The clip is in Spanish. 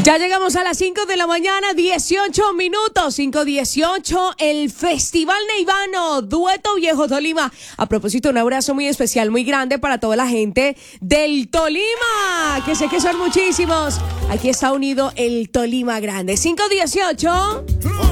Ya llegamos a las 5 de la mañana, 18 minutos, 5:18, el Festival Neivano, Dueto Viejo Tolima. A propósito, un abrazo muy especial, muy grande para toda la gente del Tolima, que sé que son muchísimos. Aquí está unido el Tolima Grande. 5:18.